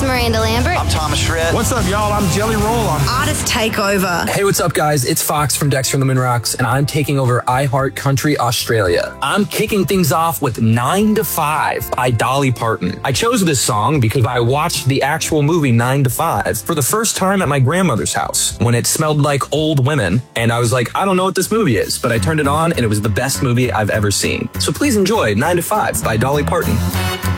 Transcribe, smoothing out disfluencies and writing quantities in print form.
is Miranda Lambert. I'm Thomas Shred. What's up, y'all? I'm Jelly Roll. Artist Takeover. Hey, what's up, guys? It's Fox from Dexter and the Moonrocks, and I'm taking over iHeart Country Australia. I'm kicking things off with 9 to 5 by Dolly Parton. I chose this song because I watched the actual movie 9 to 5 for the first time at my grandmother's house when it smelled like old women, and I was like, I don't know what this movie is, but I turned it on, and it was the best movie I've ever seen. So please enjoy 9 to 5 by Dolly Parton.